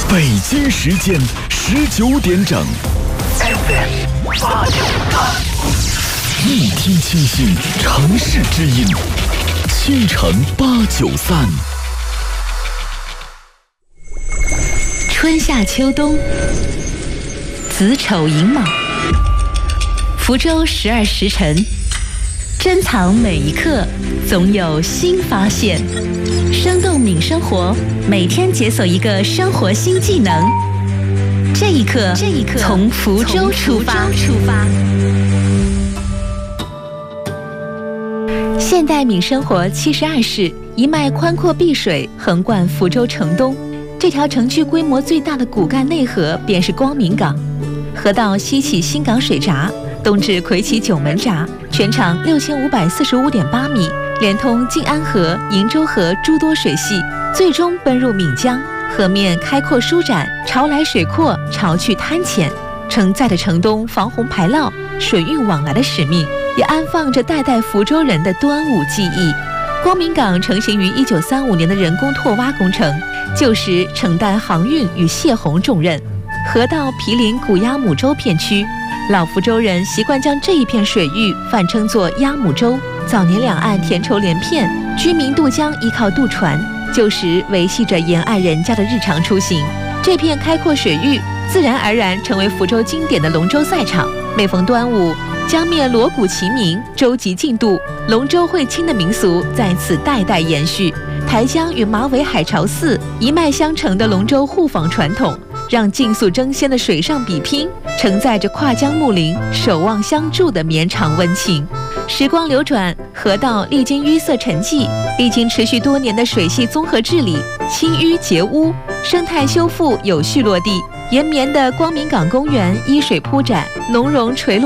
北京时间19点整 ，FM 893，一听清新，城市之音，倾城893。 春夏秋冬，子丑寅卯，福州12时辰，珍藏每一刻，总有新发现。生动敏生活，每天解锁一个生活新技能。这一刻，从福州出发。现代敏生活72市，一脉宽阔碧水横贯福州城东。这条城区规模最大的骨干内河便是光明港，河道西起新港水闸，东至魁起九门闸，全长6545.8米，连通静安河、鄞州河诸多水系，最终奔入岷江。河面开阔舒展，潮来水阔，潮去滩浅，承载着城东防洪排涝、水运往来的使命，也安放着代代福州人的端午记忆。光明港成型于1935年的人工拓挖工程，旧时承担航运与泄洪重任。河道毗邻古鸭母洲片区，老福州人习惯将这一片水域泛称作鸭母洲。早年两岸田畴连片，居民渡江依靠渡船，旧时维系着沿岸人家的日常出行。这片开阔水域自然而然成为福州经典的龙舟赛场。每逢端午，江面锣鼓齐鸣，舟楫竞渡，龙舟会亲的民俗在此代代延续。台江与马尾海潮寺一脉相承的龙舟互访传统，让竞速争先的水上比拼承载着跨江睦邻、守望相助的绵长温情。时光流转，河道历经淤塞沉寂，历经持续多年的水系综合治理、清淤截污、生态修复有序落地，延绵的光明港公园依水铺展，浓容垂落